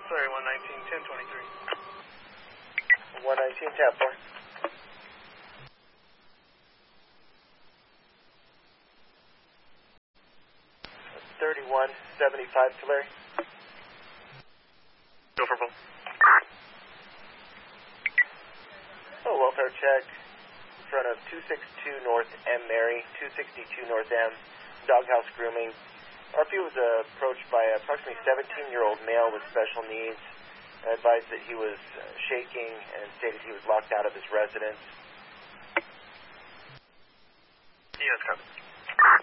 Sorry, 119, 1023. 119, tap 4. $31.75 to Larry. Go for both. Oh, welfare check in front of 262 North M. Mary, 262 North M. Doghouse grooming. RP was approached by approximately 17-year-old male with special needs. Advised that he was shaking and stated he was locked out of his residence. Yes, copy.